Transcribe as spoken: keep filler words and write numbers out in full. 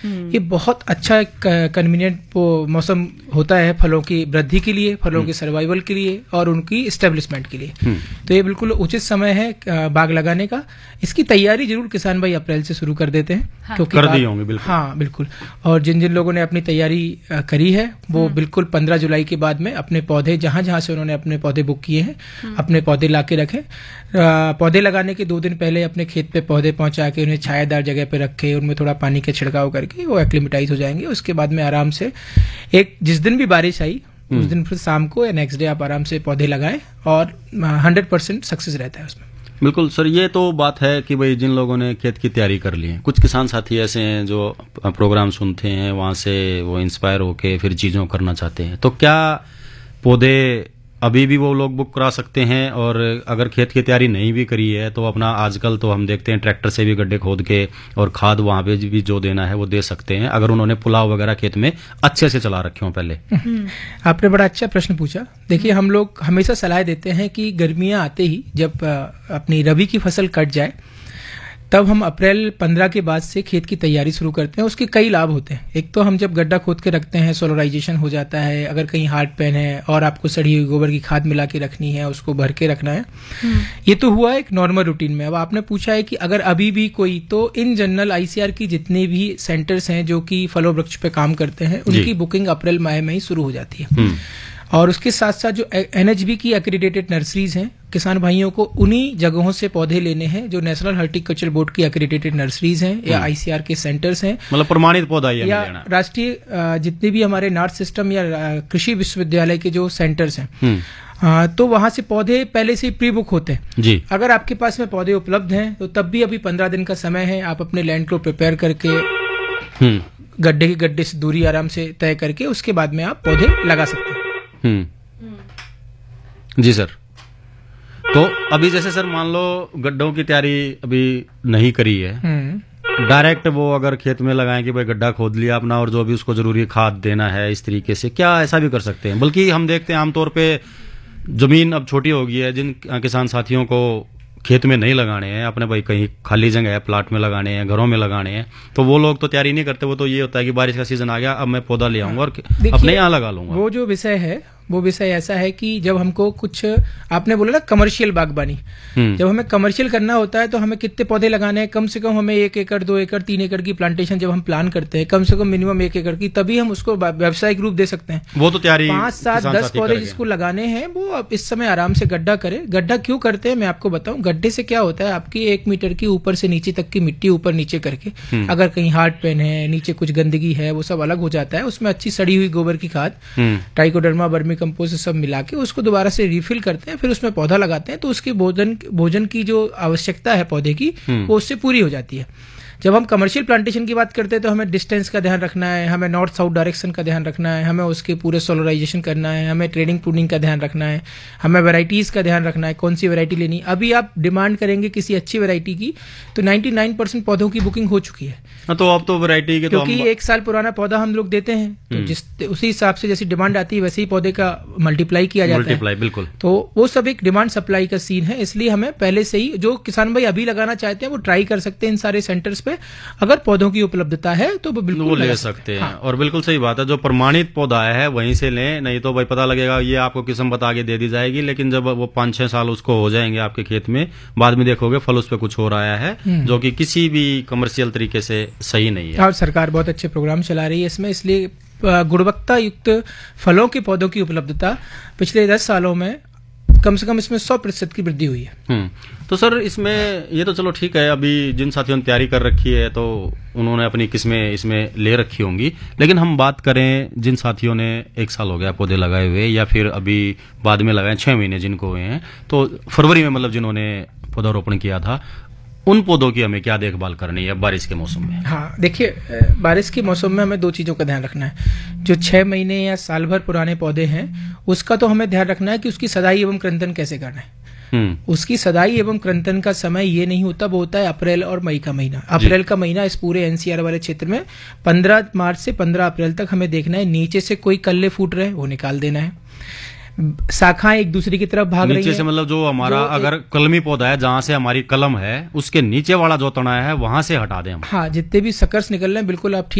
ये बहुत अच्छा कन्वीनियंट मौसम होता है फलों की वृद्धि के लिए, फलों के सर्वाइवल के लिए और उनकी एस्टेब्लिशमेंट के लिए। तो ये बिल्कुल उचित समय है बाग लगाने का। इसकी तैयारी जरूर किसान भाई अप्रैल से शुरू कर देते हैं। हाँ। क्योंकि कर दी होंगी बिल्कुल। हाँ बिल्कुल। और जिन जिन लोगों ने अपनी तैयारी करी है वो बिल्कुल पंद्रह जुलाई के बाद में अपने पौधे जहां जहां से उन्होंने अपने पौधे बुक किए हैं अपने पौधे ला के रखें। पौधे लगाने के दो दिन पहले अपने खेत पे पौधे पहुंचा के उन्हें छायादार जगह पे रखे, उनमें थोड़ा पानी का छिड़काव करके वो एक्लिमेटाइज हो जाएंगे। उसके बाद में आराम से एक जिस दिन भी बारिश आई उस दिन फिर शाम को या नेक्स्ट डे आप आराम से पौधे लगाएं और हंड्रेड परसेंट सक्सेस रहता है उसमें। बिल्कुल सर, ये तो बात है कि भाई जिन लोगों ने खेत की तैयारी कर ली है, कुछ किसान साथी ऐसे हैं जो प्रोग्राम सुनते हैं वहां से वो इंस्पायर होके फिर चीजों करना चाहते हैं, तो क्या पौधे अभी भी वो लोग बुक करा सकते हैं? और अगर खेत की तैयारी नहीं भी करी है तो अपना आजकल तो हम देखते हैं ट्रैक्टर से भी गड्ढे खोद के और खाद वहां पे भी जो देना है वो दे सकते हैं, अगर उन्होंने पुलाव वगैरह खेत में अच्छे से चला रखे हों पहले। आपने बड़ा अच्छा प्रश्न पूछा। देखिए, हम लोग हमेशा सलाह देते हैं कि गर्मियां आते ही जब अपनी रबी की फसल कट जाए तब हम अप्रैल पंद्रह के बाद से खेत की तैयारी शुरू करते हैं। उसके कई लाभ होते हैं। एक तो हम जब गड्ढा खोद के रखते हैं सोलराइजेशन हो जाता है। अगर कहीं हार्ड पेन है और आपको सड़ी हुई गोबर की खाद मिला के रखनी है, उसको भर के रखना है, ये तो हुआ एक नॉर्मल रूटीन में। अब आपने पूछा है कि अगर अभी भी कोई, तो इन जनरल आईसीआर की जितने भी सेंटर्स हैं जो कि फलों वृक्ष पे काम करते हैं उनकी बुकिंग अप्रैल माह में ही शुरू हो जाती है। और उसके साथ साथ जो एनएचबी की एक्रेडिटेड नर्सरीज हैं, किसान भाइयों को उन्हीं जगहों से पौधे लेने हैं जो नेशनल हॉर्टिकल्चर बोर्ड की एक्रेडिटेटेड नर्सरीज हैं या आईसीआर के सेंटर्स हैं, मतलब प्रमाणित पौधा या राष्ट्रीय जितने भी हमारे नार्थ सिस्टम या कृषि विश्वविद्यालय के जो सेंटर्स हैं, आ, तो वहां से पौधे पहले से प्री बुक होते हैं जी। अगर आपके पास में पौधे उपलब्ध हैं तो तब भी अभी पंद्रह दिन का समय है। आप अपने लैंड को प्रिपेयर करके गड्ढे के गड्ढे से दूरी आराम से तय करके उसके बाद में आप पौधे लगा सकते हैं। हम्म जी सर। तो अभी जैसे सर मान लो गड्ढों की तैयारी अभी नहीं करी है, डायरेक्ट वो अगर खेत में लगाएं कि भाई गड्ढा खोद लिया अपना और जो भी उसको जरूरी खाद देना है, इस तरीके से क्या ऐसा भी कर सकते हैं? बल्कि हम देखते हैं आमतौर पे जमीन अब छोटी हो गई है, जिन किसान साथियों को खेत में नहीं लगाने हैं, अपने भाई कहीं खाली जगह है प्लाट में लगाने हैं, घरों में लगाने हैं, तो वो लोग तो तैयारी नहीं करते। वो तो ये होता है कि बारिश का सीजन आ गया, अब मैं पौधा ले आऊंगा और अपने यहाँ लगा लूंगा। वो जो विषय है वो विषय ऐसा है कि जब हमको कुछ, आपने बोला ना कमर्शियल बागबानी, जब हमें कमर्शियल करना होता है तो हमें कितने पौधे लगाने हैं? कम से कम हमें एक एकड़, दो एकड़, तीन एकड़ की प्लांटेशन जब हम प्लान करते हैं, कम से कम मिनिमम एक एकड़ की, तभी हम उसको व्यावसायिक रूप दे सकते हैं। वो तो तैयारी पांच सात दस पौधे जिसको लगाने हैं वो अब इस समय आराम से गड्ढा करे। गड्ढा क्यों करते हैं मैं आपको बताऊं। गड्ढे से क्या होता है, आपकी एक मीटर की ऊपर से नीचे तक की मिट्टी ऊपर नीचे करके, अगर कहीं हार्ड पेन है, नीचे कुछ गंदगी है, वो सब अलग हो जाता है। उसमें अच्छी सड़ी हुई गोबर की खाद, ट्राइकोडर्मा, वर्मी कंपोस्ट सब मिला के उसको दोबारा से रिफिल करते हैं, फिर उसमें पौधा लगाते हैं, तो उसकी भोजन भोजन की जो आवश्यकता है पौधे की वो उससे पूरी हो जाती है। जब हम कमर्शियल प्लांटेशन की बात करते हैं तो हमें डिस्टेंस का ध्यान रखना है, हमें नॉर्थ साउथ डायरेक्शन का ध्यान रखना है, हमें उसके पूरे सोलराइजेशन करना है, हमें ट्रेडिंग प्रूनिंग का ध्यान रखना है, हमें वैरायटीज का ध्यान रखना है, कौन सी वैरायटी लेनी। अभी आप डिमांड करेंगे किसी अच्छी वैरायटी की तो निन्यानवे परसेंट पौधों की बुकिंग हो चुकी है। तो अब तो वैरायटी के क्योंकि तो एक साल पुराना पौधा हम लोग देते हैं तो जिस उसी हिसाब से जैसी डिमांड आती है वैसे ही पौधे का मल्टीप्लाई किया जाता मल्टीप्लाई, है। बिल्कुल। तो वो सब एक डिमांड सप्लाई का सीन है, इसलिए हमें पहले से ही, जो किसान भाई अभी लगाना चाहते हैं वो ट्राई कर सकते हैं इन सारे सेंटर्स पे। अगर पौधों की उपलब्धता है तो वो बिल्कुल वो ले सकते हैं। हाँ। और बिल्कुल सही बात है, जो प्रमाणित पौधा है वहीं से लें, नहीं तो भाई पता लगेगा ये आपको किस्म बता के दे दी जाएगी, लेकिन जब वो पांच छह साल उसको हो जाएंगे आपके खेत में, बाद में देखोगे फल उस पर कुछ हो रहा है जो कि किसी भी कमर्शियल तरीके से सही नहीं है। और सरकार बहुत अच्छे प्रोग्राम चला रही है इसमें, इसलिए गुणवत्ता युक्त फलों के पौधों की उपलब्धता पिछले दस सालों में कम से कम इसमें सौ प्रतिशत की वृद्धि हुई है। हम्म तो सर इसमें ये तो चलो ठीक है, अभी जिन साथियों ने तैयारी कर रखी है तो उन्होंने अपनी किस्में इसमें ले रखी होंगी, लेकिन हम बात करें जिन साथियों ने एक साल हो गया पौधे लगाए हुए या फिर अभी बाद में लगाए छह महीने जिनको हुए हैं, तो फरवरी में मतलब जिन्होंने पौधारोपण किया था, उन पौधों की हमें क्या देखभाल करनी है बारिश के मौसम में? हाँ देखिए, बारिश के मौसम में हमें दो चीजों का ध्यान रखना है। जो छह महीने या साल भर पुराने पौधे हैं उसका तो हमें ध्यान रखना है कि उसकी सदाई एवं कृंतन कैसे करना है। उसकी सदाई एवं कृंतन का समय ये नहीं होता, वो होता है अप्रैल और मई का महीना। अप्रैल का महीना इस पूरे एनसीआर वाले क्षेत्र में पंद्रह मार्च से पंद्रह अप्रैल तक हमें देखना है नीचे से कोई कल्ले फूट रहे वो निकाल देना है, शाखाएं एक दूसरे की तरफ भाग रही है। नीचे से मतलब जो हमारा जो अगर कलमी पौधा है जहां से हमारी कलम है उसके नीचे वाला जो तना है वहां से हटा दें हम। हाँ, जितने भी सकर्स निकल रहे हैं बिल्कुल आप ठीक